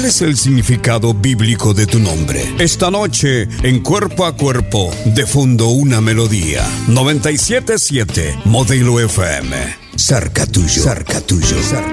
¿Cuál es el significado bíblico de tu nombre? Esta noche, en Cuerpo a Cuerpo, de fondo una melodía. 97.7 Modelo FM. Cerca tuyo, cerca tuyo, cerca.